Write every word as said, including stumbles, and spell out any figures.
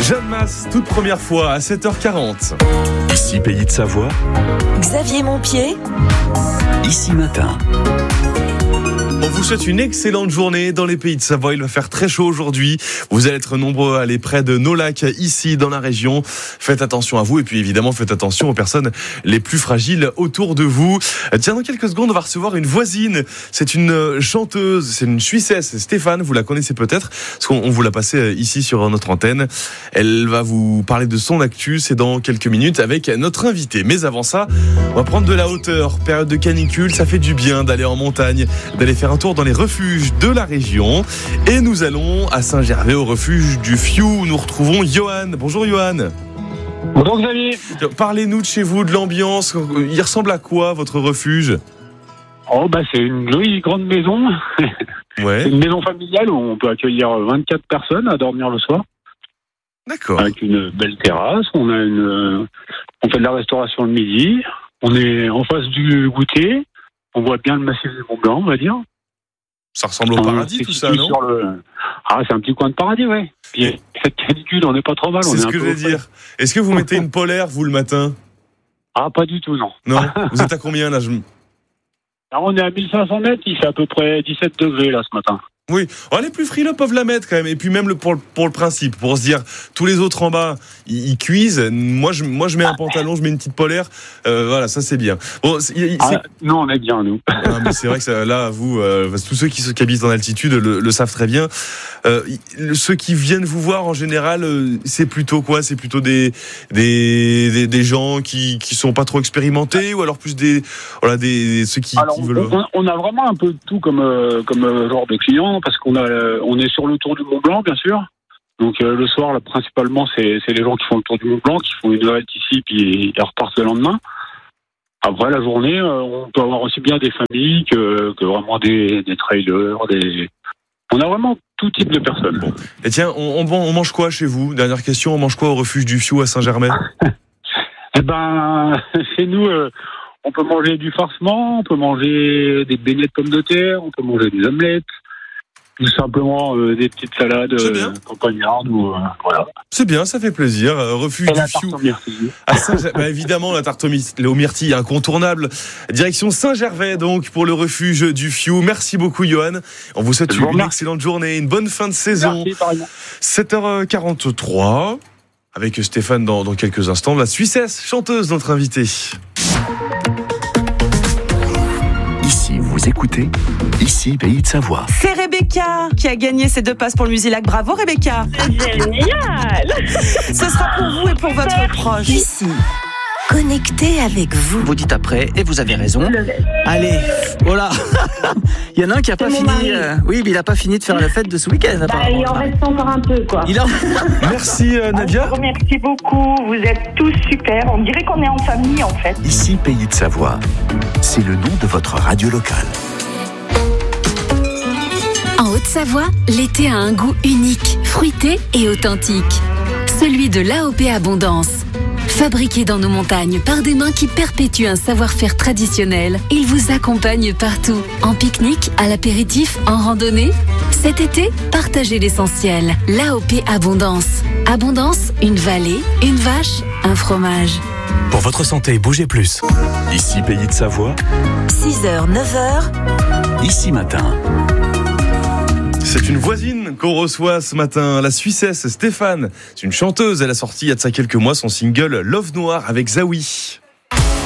Jeanne Masse, toute première fois à sept heures quarante. Ici Pays de Savoie. Xavier Montpied. Ici Matin. On vous souhaite une excellente journée dans les Pays de Savoie. Il va faire très chaud aujourd'hui. Vous allez être nombreux à aller près de nos lacs ici dans la région. Faites attention à vous et puis évidemment faites attention aux personnes les plus fragiles autour de vous. Tiens, dans quelques secondes, on va recevoir une voisine. C'est une chanteuse, c'est une Suissesse, Stéphane. Vous la connaissez peut-être parce qu'on vous l'a passée ici sur notre antenne. Elle va vous parler de son actu. C'est dans quelques minutes avec notre invité. Mais avant ça, on va prendre de la hauteur. Période de canicule, ça fait du bien d'aller en montagne, d'aller faire un tour dans les refuges de la région. Et nous allons à Saint-Gervais, au refuge du Fiou, où nous retrouvons Johan. Bonjour Johan. Bonjour Xavier. Parlez-nous de chez vous, de l'ambiance. Il ressemble à quoi votre refuge ? Oh bah c'est une jolie grande maison. Ouais. C'est une maison familiale où on peut accueillir vingt-quatre personnes à dormir le soir. D'accord. Avec une belle terrasse. On a une, on fait de la restauration le midi. On est en face du goûter. On voit bien le massif du Mont Blanc, on va dire. Ça ressemble au paradis, tout ça, non ? le... Ah, c'est un petit coin de paradis, ouais. Puis cette canicule, on n'est pas trop mal. C'est on est ce un que je peu vais dire. Est-ce que vous mettez une polaire, vous, le matin ? Ah, pas du tout, non. Non ? Vous êtes à combien, là ? je... Alors, on est à mille cinq cents mètres, il fait à peu près dix-sept degrés, là, ce matin. Oui, oh, les plus frileux peuvent la mettre quand même. Et puis même le, pour, le, pour le principe, pour se dire, tous les autres en bas, ils, ils cuisent. Moi je, moi, je mets un pantalon, je mets une petite polaire. Euh, voilà, ça c'est bien. Bon, c'est, c'est... Ah, nous, on est bien, nous. Ah, mais c'est vrai que ça, là, vous, euh, tous ceux qui, qui habitent en altitude le, le savent très bien. Euh, ceux qui viennent vous voir, en général, euh, c'est plutôt quoi ? C'est plutôt des, des, des, des gens qui qui sont pas trop expérimentés ou alors plus des, voilà, des, ceux qui, alors, qui veulent... On, on a vraiment un peu de tout comme, euh, comme euh, genre de clients, parce qu'on a, euh, on est sur le tour du Mont Blanc, bien sûr. Donc euh, le soir, là, principalement, c'est, c'est les gens qui font le tour du Mont Blanc, qui font une halte ici, puis ils repartent le lendemain. Après la journée, euh, on peut avoir aussi bien des familles que, que vraiment des, des trailers, des... On a vraiment tout type de personnes. Bon. Et tiens, on, on, on mange quoi chez vous ? Dernière question, on mange quoi au refuge du Fiou à Saint-Germain ? Eh ben, chez nous, euh, on peut manger du farcement, on peut manger des beignets de pommes de terre, on peut manger des omelettes, tout simplement euh, des petites salades euh, campagnardes ou euh, voilà. C'est bien, ça fait plaisir. Euh, refuge Et du la Fiou. tarte aux myrtilles. À Saint- bah, évidemment, la tarte aux my- aux myrtilles incontournable. Direction Saint-Gervais donc pour le refuge du Fiou. Merci beaucoup Johan. On vous souhaite Je vous une remercie. excellente journée, une bonne fin de saison. Merci, pareillement. sept heures quarante-trois avec Stéphane dans, dans quelques instants. La Suissesse, chanteuse, notre invitée. Ici vous écoutez. Ici Pays de Savoie. C'est Rebecca qui a gagné ses deux passes pour le Musilac. Bravo Rebecca. Génial. Ce sera pour vous et pour votre proche. Ici, connecté avec vous. Vous dites après, et vous avez raison. Le laisse. Allez, voilà. Il y en a un qui a pas mon fini. mari. euh, oui, mais il a pas fini de faire la fête de ce week-end. Bah, apparemment. il en reste encore un peu, quoi. Il en... Merci euh, Nadia. Je vous remercie beaucoup. Vous êtes tous super. On dirait qu'on est en famille, en fait. Ici Pays de Savoie. C'est le nom de votre radio locale. En Haute-Savoie, l'été a un goût unique, fruité et authentique. Celui de l'A O P Abondance. Fabriqué dans nos montagnes par des mains qui perpétuent un savoir-faire traditionnel, il vous accompagne partout. En pique-nique, à l'apéritif, en randonnée. Cet été, partagez l'essentiel. L'A O P Abondance. Abondance, une vallée, une vache, un fromage. Pour votre santé, bougez plus. Ici Pays de Savoie. six heures, neuf heures. Ici Matin. C'est une voisine qu'on reçoit ce matin, la Suissesse Stéphane. C'est une chanteuse, elle a sorti il y a de ça quelques mois son single Love Noir avec Zawi.